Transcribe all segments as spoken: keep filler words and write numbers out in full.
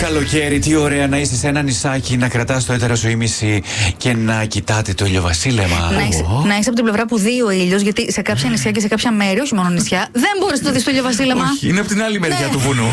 καλοκαίρι, τι ωραία να είσαι σε ένα νησάκι, να κρατάς το έτερο σου ήμιση και να κοιτάτε το ηλιοβασίλεμα. Να είσαι, oh. να είσαι από την πλευρά που δει ο ήλιος, γιατί σε κάποια νησιά και σε κάποια μέρη, όχι μόνο νησιά, δεν μπορείς να το δεις το ηλιοβασίλεμα. Όχι, είναι από την άλλη μεριά του βουνού.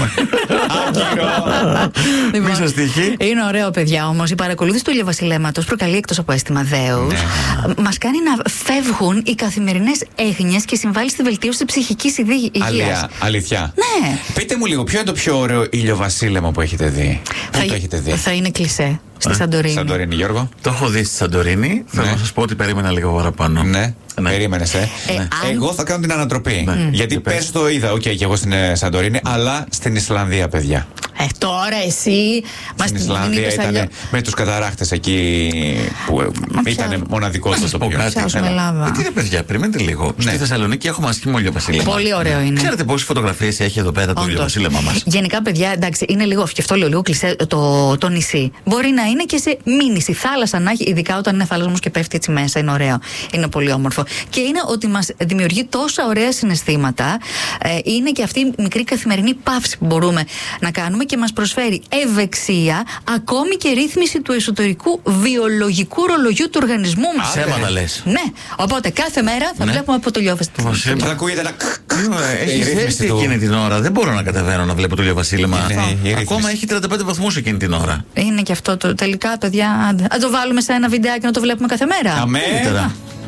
Λοιπόν, μη σας τύχει. Είναι ωραίο, παιδιά, όμως η παρακολούθηση του ηλιοβασιλέματος προκαλεί, εκτός από αίσθημα δέους, ναι. μας κάνει να φεύγουν οι καθημερινές έγνοιες και συμβάλλει στη βελτίωση της ψυχικής υγείας. Αλήθεια. Αλήθεια. Ναι. Πείτε μου λίγο, ποιο είναι το πιο ωραίο ηλιοβασίλεμα που έχετε δει? Θα, Πού το έχετε δει? Θα είναι κλισέ. Στη Σαντορίνη. Σαντορίνη, Γιώργο. Το έχω δει στη Σαντορίνη. Ναι. Θέλω να σας πω ότι περίμενα λίγο παραπάνω. Ναι. Ναι. Περίμενες, ε. ε ναι. αν... Εγώ θα κάνω την ανατροπή. Ναι. Γιατί πες το είδα, οκ, okay, και εγώ στην Σαντορίνη, αλλά στην Ισλανδία, παιδιά. Ε, τώρα εσύ. Στην Ισλανδία ήταν με τους καταράχτες εκεί που ήταν μοναδικό το τοπίο. Ελλάδα. Τι είναι, παιδιά, περιμένετε λίγο. Στη Θεσσαλονίκη έχουμε άσχημο ηλιοβασίλεμα. Πολύ ωραίο είναι. Ξέρετε πόσες φωτογραφίες έχει εδώ πέρα το ηλιοβασίλεμα μας? Γενικά, παιδιά, εντάξει, είναι λίγο, και αυτό λέω λίγο κλεισέ το, το νησί. Μπορεί να είναι και σε μη νησί. Θάλασσα να έχει, ειδικά όταν είναι θάλασσα όμως και πέφτει έτσι μέσα. Είναι ωραίο. Είναι πολύ όμορφο. Και είναι ότι μας δημιουργεί τόσα ωραία συναισθήματα. Ε, είναι και αυτή η μικρή καθημερινή παύση που μπορούμε να κάνουμε και μας προσφέρει ευεξία, ακόμη και ρύθμιση του εσωτερικού βιολογικού ρολογιού του οργανισμού μας. Ψέματα λες? Ναι. Οπότε κάθε μέρα θα ναι. βλέπουμε από το ηλιοβασίλεμα. Θα ακούγεται ένα. Έχει ζέστη εκείνη την ώρα. Δεν μπορώ να κατεβαίνω να βλέπω το ηλιοβασίλεμα. Ακόμα έχει τριάντα πέντε βαθμούς εκείνη την ώρα. Είναι και αυτό το τελικά, παιδιά. Αν το βάλουμε σε ένα βιντεάκι να το βλέπουμε κάθε μέρα. Αμέ.